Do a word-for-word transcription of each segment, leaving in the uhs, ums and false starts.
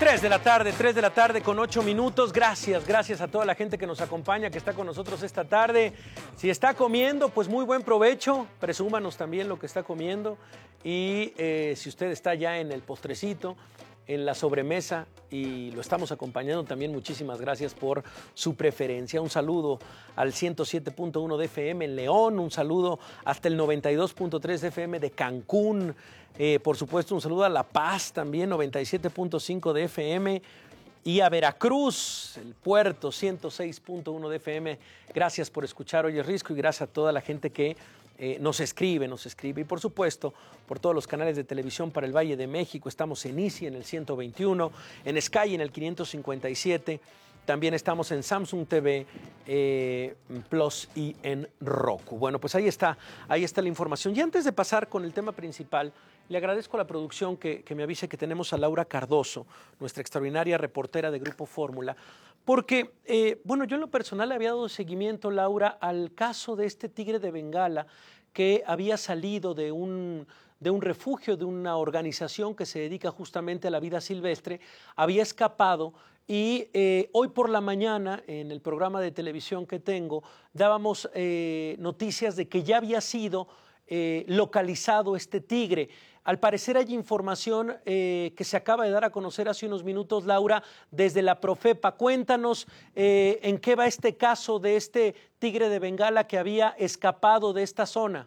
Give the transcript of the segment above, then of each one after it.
Tres de la tarde, tres de la tarde con ocho minutos. Gracias, gracias a toda la gente que nos acompaña, que está con nosotros esta tarde. Si está comiendo, pues muy buen provecho. Presúmanos también lo que está comiendo. Y eh, si usted está ya en el postrecito, en la sobremesa y lo estamos acompañando también, muchísimas gracias por su preferencia. Un saludo al ciento siete punto uno de F M en León, un saludo hasta el noventa y dos punto tres de F M de Cancún, eh, por supuesto un saludo a La Paz también, noventa y siete punto cinco de F M, y a Veracruz, el puerto, ciento seis punto uno de F M. Gracias por escuchar Hoy es Risco y gracias a toda la gente que Eh, nos escribe, nos escribe. Y por supuesto, por todos los canales de televisión para el Valle de México. Estamos en Easy en el ciento veintiuno, en Sky en el quinientos cincuenta y siete. También estamos en Samsung T V eh, Plus y en Roku. Bueno, pues ahí está, ahí está la información. Y antes de pasar con el tema principal, le agradezco a la producción que, que me avise que tenemos a Laura Cardoso, nuestra extraordinaria reportera de Grupo Fórmula, porque, eh, bueno, yo en lo personal le había dado seguimiento, Laura, al caso de este tigre de Bengala que había salido de un, de un refugio, de una organización que se dedica justamente a la vida silvestre, había escapado. Y eh, hoy por la mañana, en el programa de televisión que tengo, dábamos eh, noticias de que ya había sido eh, localizado este tigre. Al parecer hay información eh, que se acaba de dar a conocer hace unos minutos, Laura, desde la Profepa. Cuéntanos eh, en qué va este caso de este tigre de Bengala que había escapado de esta zona.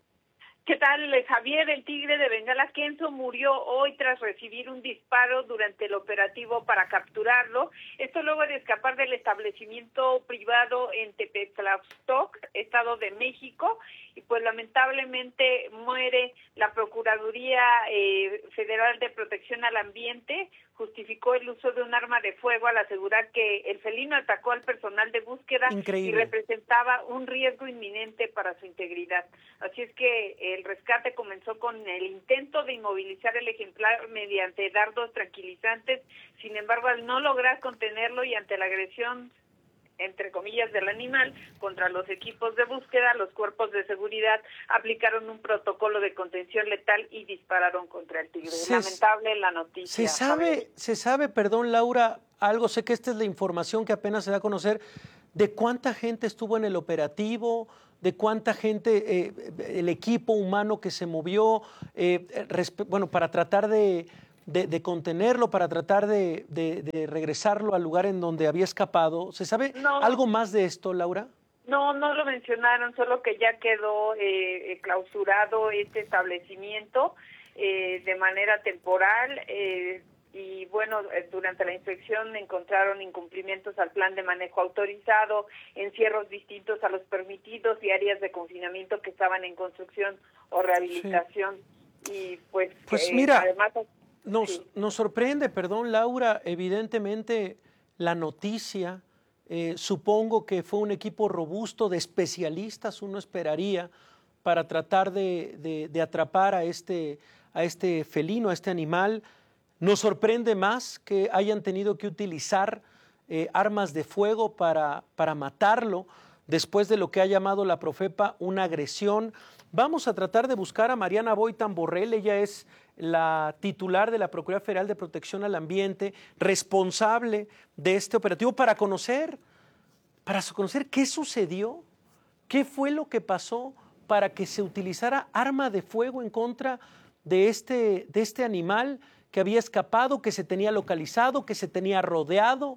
¿Qué tal, Javier? El tigre de Bengala Kenzo murió hoy tras recibir un disparo durante el operativo para capturarlo. Esto luego de escapar del establecimiento privado en Tepetlastoc, Estado de México, y pues lamentablemente muere. La Procuraduría eh, Federal de Protección al Ambiente justificó el uso de un arma de fuego al asegurar que el felino atacó al personal de búsqueda. Increíble. Y representaba un riesgo inminente para su integridad. Así es que el rescate comenzó con el intento de inmovilizar el ejemplar mediante dardos tranquilizantes. Sin embargo, al no lograr contenerlo y ante la agresión, entre comillas, del animal contra los equipos de búsqueda, los cuerpos de seguridad aplicaron un protocolo de contención letal y dispararon contra el tigre. Se, Lamentable la noticia. Se sabe, se sabe, perdón, Laura, algo, sé que esta es la información que apenas se da a conocer, de cuánta gente estuvo en el operativo, de cuánta gente, eh, el equipo humano que se movió, eh, bueno, para tratar de... De, de contenerlo, para tratar de, de, de regresarlo al lugar en donde había escapado. ¿Se sabe no, algo más de esto, Laura? No, no lo mencionaron, solo que ya quedó eh, clausurado este establecimiento eh, de manera temporal eh, y bueno, durante la inspección encontraron incumplimientos al plan de manejo autorizado, encierros distintos a los permitidos y áreas de confinamiento que estaban en construcción o rehabilitación. Sí. Y pues, pues eh, mira, además... Nos, sí. nos sorprende, perdón, Laura, evidentemente la noticia, eh, supongo que fue un equipo robusto de especialistas, uno esperaría, para tratar de, de, de atrapar a este, a este felino, a este animal. Nos sorprende más que hayan tenido que utilizar eh, armas de fuego para, para matarlo, después de lo que ha llamado la Profepa una agresión. Vamos a tratar de buscar a Mariana Boitan Borrell, ella es la titular de la Procuraduría Federal de Protección al Ambiente, responsable de este operativo, para conocer, para conocer qué sucedió, qué fue lo que pasó para que se utilizara arma de fuego en contra de este, de este animal que había escapado, que se tenía localizado, que se tenía rodeado.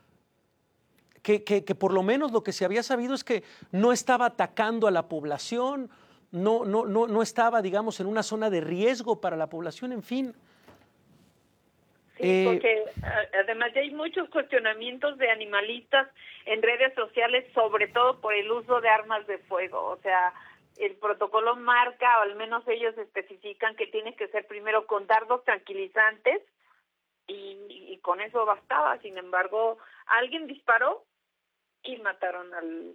Que, que, que por lo menos lo que se había sabido es que no estaba atacando a la población, no, no, no, no estaba, digamos, en una zona de riesgo para la población, en fin. Sí, eh, porque además ya hay muchos cuestionamientos de animalistas en redes sociales, sobre todo por el uso de armas de fuego. O sea, el protocolo marca, o al menos ellos especifican, que tiene que ser primero con dardos tranquilizantes y, y con eso bastaba. Sin embargo, alguien disparó y mataron al,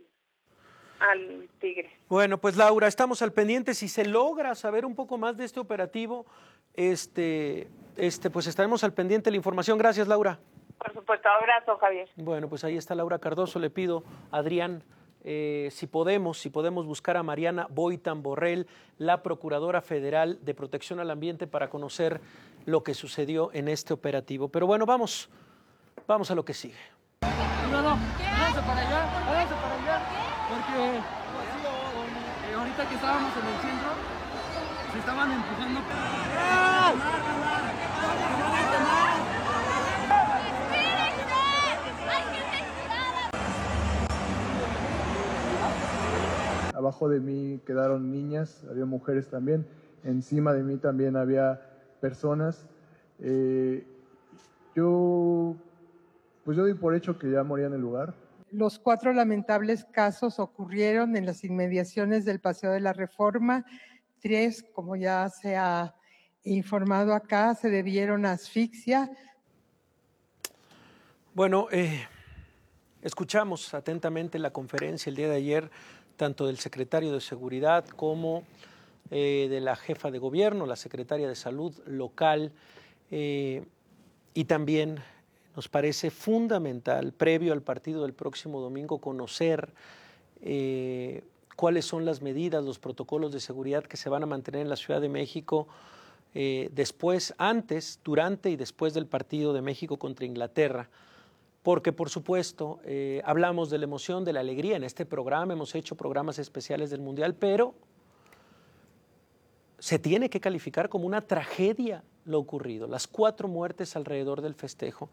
al tigre. Bueno, pues Laura, estamos al pendiente. Si se logra saber un poco más de este operativo, este, este, pues estaremos al pendiente de la información. Gracias, Laura. Por supuesto, abrazo, Javier. Bueno, pues ahí está Laura Cardoso. Le pido a Adrián eh, si podemos, si podemos buscar a Mariana Boitan Borrell, la Procuradora Federal de Protección al Ambiente, para conocer lo que sucedió en este operativo. Pero bueno, vamos, vamos a lo que sigue. No, no, háganse para allá, háganse para allá, porque eh, ahorita que estábamos en el centro, se estaban empujando. Abajo de mí quedaron niñas, había mujeres también, encima de mí también había personas. Eh, yo, pues yo doy por hecho que ya moría en el lugar. Los cuatro lamentables casos ocurrieron en las inmediaciones del Paseo de la Reforma. Tres, como ya se ha informado acá, se debieron a asfixia. Bueno, eh, escuchamos atentamente la conferencia el día de ayer, tanto del secretario de Seguridad como eh, de la jefa de gobierno, la secretaria de Salud local, eh, y también nos parece fundamental, previo al partido del próximo domingo, conocer eh, cuáles son las medidas, los protocolos de seguridad que se van a mantener en la Ciudad de México eh, después, antes, durante y después del partido de México contra Inglaterra. Porque, por supuesto, eh, hablamos de la emoción, de la alegría en este programa, hemos hecho programas especiales del Mundial, pero se tiene que calificar como una tragedia lo ocurrido, las cuatro muertes alrededor del festejo.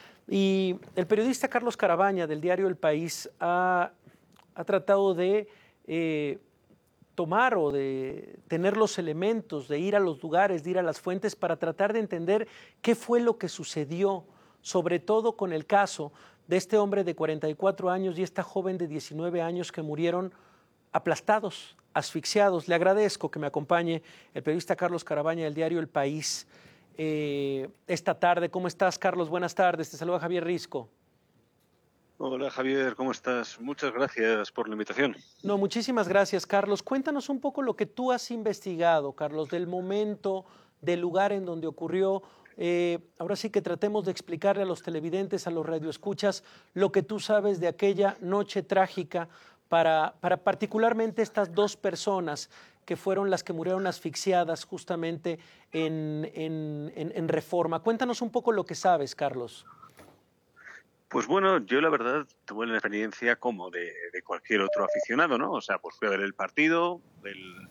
Y el periodista Carlos Carabaña, del diario El País, ha, ha tratado de eh, tomar o de tener los elementos, de ir a los lugares, de ir a las fuentes para tratar de entender qué fue lo que sucedió, sobre todo con el caso de este hombre de cuarenta y cuatro años y esta joven de diecinueve años que murieron aplastados, asfixiados. Le agradezco que me acompañe el periodista Carlos Carabaña del diario El País eh, esta tarde. ¿Cómo estás, Carlos? Buenas tardes. Te saluda Javier Risco. Hola, Javier, ¿cómo estás? Muchas gracias por la invitación. No, muchísimas gracias, Carlos. Cuéntanos un poco lo que tú has investigado, Carlos, del momento, del lugar en donde ocurrió. Eh, ahora sí que tratemos de explicarle a los televidentes, a los radioescuchas, lo que tú sabes de aquella noche trágica para, para particularmente estas dos personas que fueron las que murieron asfixiadas justamente en, en, en, en Reforma. Cuéntanos un poco lo que sabes, Carlos. Pues bueno, yo la verdad tuve una experiencia como de, de cualquier otro aficionado, ¿no? O sea, pues fui a ver el partido el,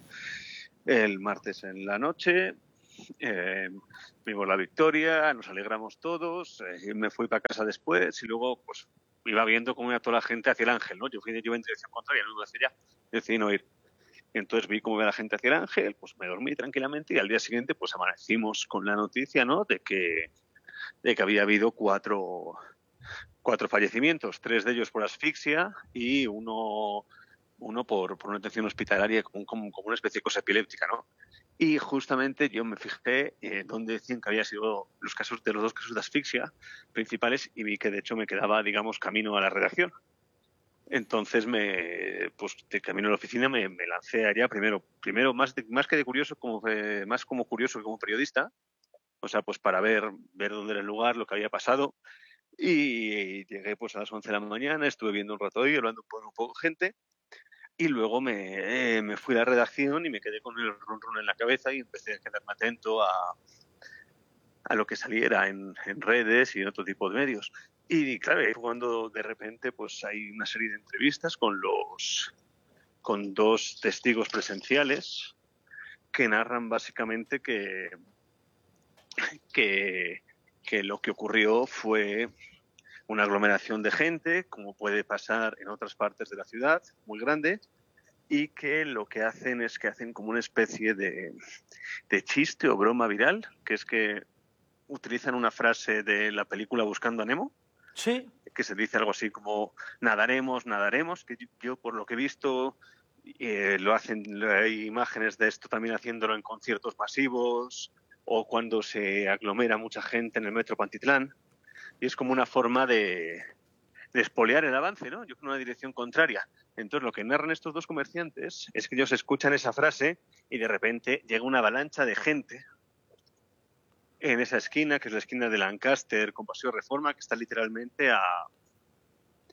el martes en la noche. Eh, vimos la victoria, nos alegramos todos, eh, me fui para casa después y luego pues iba viendo cómo iba toda la gente hacia el Ángel, ¿no? Yo fui yo iba en dirección contraria, no iba hacia allá, decidí no ir. Y entonces vi cómo iba la gente hacia el Ángel, pues me dormí tranquilamente y al día siguiente pues amanecimos con la noticia, ¿no? De que, de que había habido cuatro, cuatro fallecimientos, tres de ellos por asfixia y uno, uno por, por una atención hospitalaria como, como, como una especie de cosa epiléptica, ¿no? Y justamente yo me fijé eh, donde decían que había sido los casos de los dos casos de asfixia principales y vi que de hecho me quedaba, digamos, camino a la redacción. Entonces, me, pues de camino a la oficina me, me lancé allá primero, primero más, de, más que de curioso, como, eh, más como curioso que como periodista, o sea, pues para ver, ver dónde era el lugar, lo que había pasado. Y llegué pues a las once de la mañana, estuve viendo un rato ahí, hablando con un poco de gente. Y luego me, eh, me fui a la redacción y me quedé con el run run en la cabeza y empecé a quedarme atento a, a lo que saliera en, en redes y en otro tipo de medios. Y claro, ahí fue cuando de repente pues hay una serie de entrevistas con los con dos testigos presenciales que narran básicamente que, que, que lo que ocurrió fue una aglomeración de gente, como puede pasar en otras partes de la ciudad, muy grande, y que lo que hacen es que hacen como una especie de, de chiste o broma viral, que es que utilizan una frase de la película Buscando a Nemo, sí, que se dice algo así como nadaremos, nadaremos, que yo, yo por lo que he visto eh, lo hacen, hay imágenes de esto también haciéndolo en conciertos masivos o cuando se aglomera mucha gente en el metro Pantitlán. Y es como una forma de, de espolear el avance, ¿no? Yo creo en una dirección contraria. Entonces, lo que narran estos dos comerciantes es que ellos escuchan esa frase y de repente llega una avalancha de gente en esa esquina, que es la esquina de Lancaster con Paseo Reforma, que está literalmente a,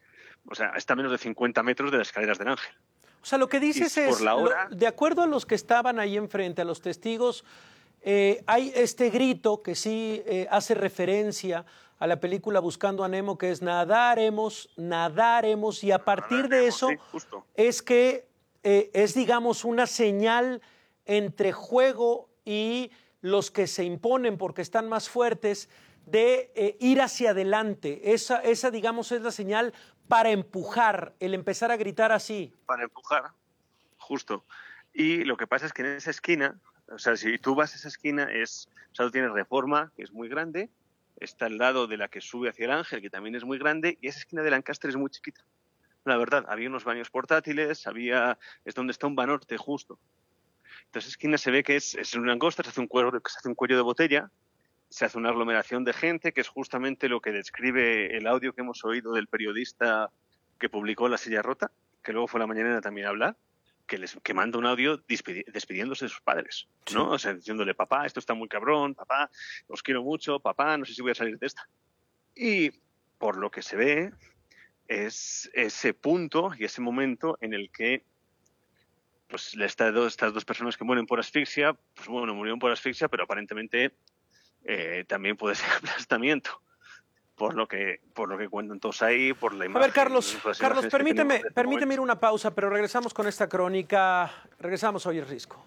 O sea, está a menos de cincuenta metros de las escaleras del Ángel. O sea, lo que dices Y por es, la hora- lo- de acuerdo a los que estaban ahí enfrente, a los testigos, eh, hay este grito que sí eh, hace referencia a la película Buscando a Nemo, que es nadaremos, nadaremos, y a partir de Nadaremos, eso sí, justo. es que eh, es, digamos, una señal entre juego y los que se imponen porque están más fuertes de eh, ir hacia adelante. Esa, esa, digamos, es la señal para empujar, el empezar a gritar así. Para empujar, justo. Y lo que pasa es que en esa esquina, o sea, si tú vas a esa esquina, es, o sea, tú tienes Reforma, que es muy grande, está al lado de la que sube hacia el Ángel, que también es muy grande, y esa esquina de Lancaster es muy chiquita. La verdad, había unos baños portátiles, había, es donde está un Banorte justo. Entonces, esa esquina se ve que es, es una angosta, se hace un cuello, se hace un cuello de botella, se hace una aglomeración de gente, que es justamente lo que describe el audio que hemos oído del periodista que publicó La Silla Rota, que luego fue a la mañanera también a hablar, que, les, que manda un audio despidi- despidiéndose de sus padres, ¿no? O sea, diciéndole, papá, esto está muy cabrón, papá, os quiero mucho, papá, no sé si voy a salir de esta. Y por lo que se ve, es ese punto y ese momento en el que pues estas dos, estas dos personas que mueren por asfixia, pues bueno, murieron por asfixia, pero aparentemente eh, también puede ser aplastamiento, por lo que por lo que cuentan todos ahí, por la A imagen. ver, Carlos, las Carlos, imágenes que permíteme, tenemos de ese permíteme ir momento. una pausa, pero regresamos con esta crónica. Regresamos a Oye Risco.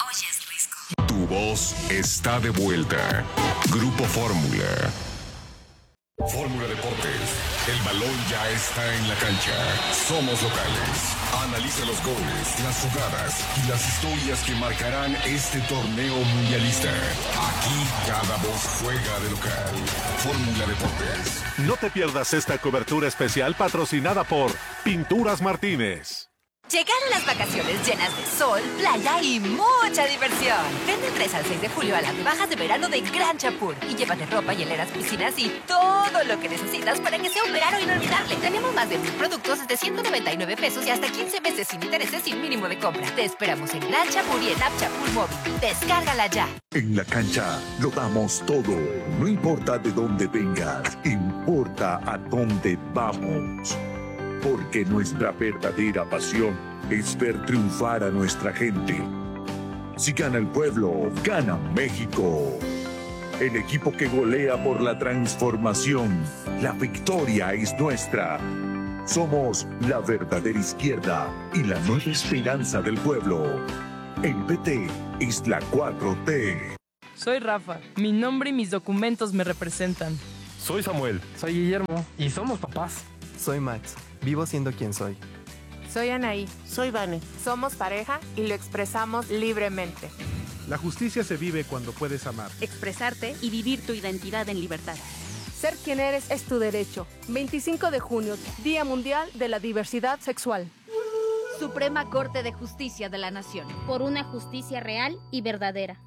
Tu voz está de vuelta. Grupo Fórmula. Fórmula Deportes. El balón ya está en la cancha. Somos locales. Analiza los goles, las jugadas y las historias que marcarán este torneo mundialista. Aquí cada voz juega de local. Fórmula Deportes. No te pierdas esta cobertura especial patrocinada por Pinturas Martínez. Llegaron las vacaciones llenas de sol, playa y mucha diversión. Ven del tres al seis de julio a las rebajas de verano de Gran Chapur y llévate ropa, hieleras, piscinas y todo lo que necesitas para que sea un verano inolvidable. Tenemos más de mil productos desde ciento noventa y nueve pesos y hasta quince meses sin intereses sin mínimo de compra. Te esperamos en Gran Chapur y en App Chapur Móvil. Descárgala ya. En la cancha lo damos todo. No importa de dónde vengas, importa a dónde vamos. Porque nuestra verdadera pasión es ver triunfar a nuestra gente. Si gana el pueblo, gana México. El equipo que golea por la transformación. La victoria es nuestra. Somos la verdadera izquierda y la nueva esperanza del pueblo. El P T es la cuatro T. Soy Rafa. Mi nombre y mis documentos me representan. Soy Samuel. Soy Guillermo y somos papás. Soy Max. Vivo siendo quien soy. Soy Anaí. Soy Vane. Somos pareja y lo expresamos libremente. La justicia se vive cuando puedes amar, expresarte y vivir tu identidad en libertad. Ser quien eres es tu derecho. veinticinco de junio, Día Mundial de la Diversidad Sexual. Suprema Corte de Justicia de la Nación. Por una justicia real y verdadera.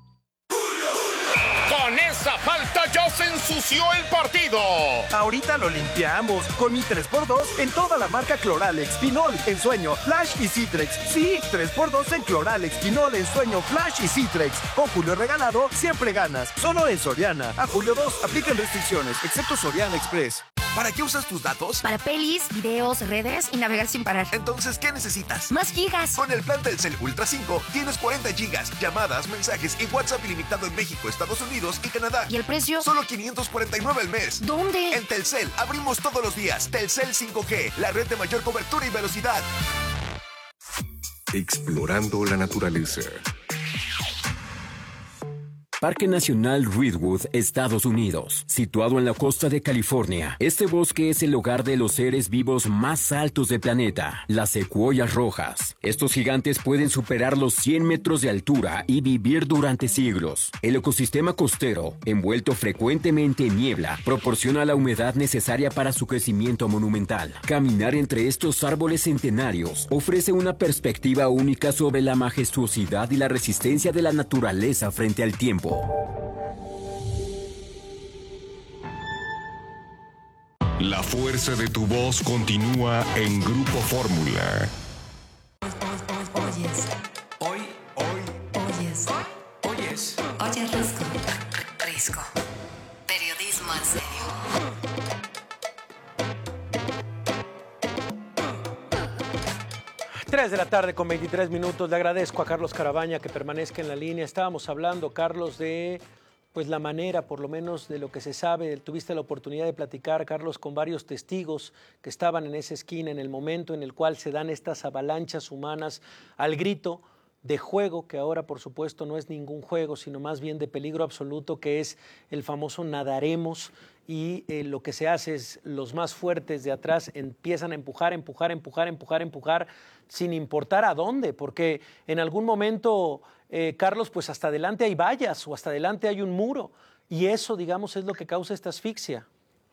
Con esa falta ya se ensució el partido. Ahorita lo limpiamos con mi tres por dos en toda la marca Cloralex, Pinol, Ensueño, Flash y Citrex. Sí, tres por dos en Cloralex, Pinol, Ensueño, Flash y Citrex. Con Julio regalado, siempre ganas. Solo en Soriana. A julio dos, aplican restricciones, excepto Soriana Express. ¿Para qué usas tus datos? Para pelis, videos, redes y navegar sin parar. Entonces, ¿qué necesitas? Más gigas. Con el plan Telcel Ultra cinco tienes cuarenta gigas, llamadas, mensajes y WhatsApp ilimitado en México, Estados Unidos y Canadá. ¿Y el precio? Solo quinientos cuarenta y nueve al mes. ¿Dónde? En Telcel. Abrimos todos los días. Telcel cinco G, la red de mayor cobertura y velocidad. Explorando la naturaleza. Parque Nacional Redwood, Estados Unidos. Situado en la costa de California, este bosque es el hogar de los seres vivos más altos del planeta, las secuoyas rojas. Estos gigantes pueden superar los cien metros de altura y vivir durante siglos. El ecosistema costero, envuelto frecuentemente en niebla, proporciona la humedad necesaria para su crecimiento monumental. Caminar entre estos árboles centenarios ofrece una perspectiva única sobre la majestuosidad y la resistencia de la naturaleza frente al tiempo. La fuerza de tu voz continúa en Grupo Fórmula. Oyes. Hoy, hoy. Oyes. Oyes. Oye Risco. Risco. Periodismo en serio. tres de la tarde con veintitrés minutos. Le agradezco a Carlos Carabaña que permanezca en la línea. Estábamos hablando, Carlos, de pues la manera, por lo menos de lo que se sabe. Tuviste la oportunidad de platicar, Carlos, con varios testigos que estaban en esa esquina en el momento en el cual se dan estas avalanchas humanas al grito de juego, que ahora por supuesto no es ningún juego, sino más bien de peligro absoluto, que es el famoso nadaremos, y eh, lo que se hace es los más fuertes de atrás empiezan a empujar, empujar, empujar, empujar, empujar, sin importar a dónde, porque en algún momento, eh, Carlos, pues hasta adelante hay vallas o hasta adelante hay un muro, y eso, digamos, es lo que causa esta asfixia.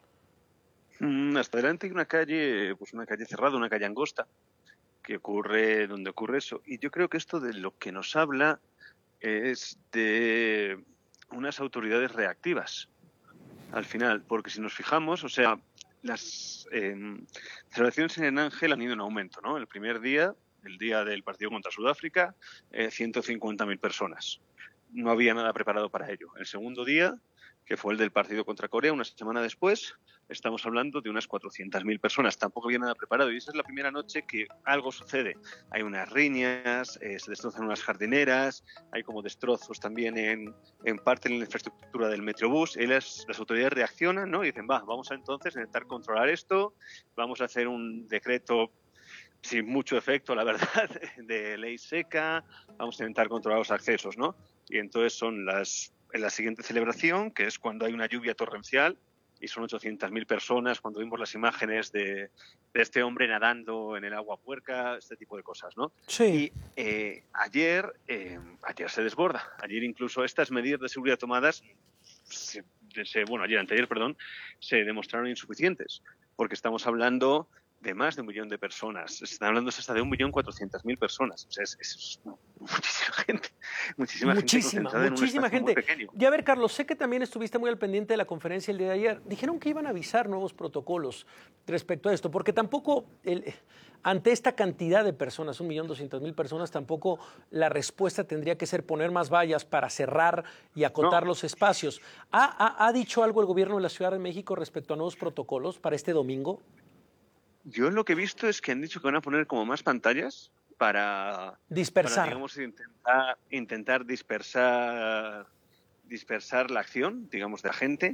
Mm, hasta adelante hay una calle, pues una calle cerrada, una calle angosta, que ocurre donde ocurre eso. Y yo creo que esto de lo que nos habla es de unas autoridades reactivas, al final, porque si nos fijamos, o sea, las eh, celebraciones en Ángel han ido en aumento, ¿no? El primer día, el día del partido contra Sudáfrica, eh, ciento cincuenta mil personas. No había nada preparado para ello. El segundo día, que fue el del partido contra Corea, una semana después, estamos hablando de unas cuatrocientas mil personas. Tampoco había nada preparado. Y esa es la primera noche que algo sucede. Hay unas riñas, eh, se destrozan unas jardineras, hay como destrozos también en, en parte en la infraestructura del Metrobús. Y las, las autoridades reaccionan, ¿no? Y dicen, va, vamos a entonces a intentar controlar esto, vamos a hacer un decreto sin mucho efecto, la verdad, de ley seca, vamos a intentar controlar los accesos, ¿no? Y entonces son las... en la siguiente celebración, que es cuando hay una lluvia torrencial, y son ochocientas mil personas, cuando vimos las imágenes de, de este hombre nadando en el agua puerca, este tipo de cosas, ¿no? Sí. Y eh, ayer, eh, ayer se desborda. Ayer incluso estas medidas de seguridad tomadas, se, se, bueno, ayer, anteayer, perdón, se demostraron insuficientes, porque estamos hablando de más de un millón de personas. Se están hablando hasta de un millón cuatrocientas mil personas. O sea, es, es muchísima gente. Muchísima, muchísima, gente muchísima gente. Y a ver, Carlos, sé que también estuviste muy al pendiente de la conferencia el día de ayer. Dijeron que iban a avisar nuevos protocolos respecto a esto, porque tampoco, el, ante esta cantidad de personas, un millón doscientas mil personas, tampoco la respuesta tendría que ser poner más vallas para cerrar y acotar no. los espacios. ¿Ha, ha, ¿Ha dicho algo el gobierno de la Ciudad de México respecto a nuevos protocolos para este domingo? Yo lo que he visto es que han dicho que van a poner como más pantallas para dispersar, para, digamos, intentar, intentar dispersar, dispersar la acción, digamos, de la gente,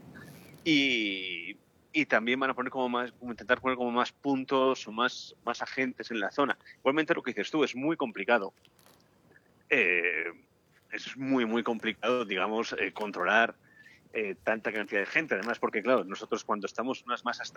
y, y también van a poner como más, intentar poner como más puntos o más, más agentes en la zona. Igualmente lo que dices tú es muy complicado. Eh, es muy, muy complicado, digamos, eh, controlar eh, tanta cantidad de gente. Además, porque claro, nosotros cuando estamos unas masas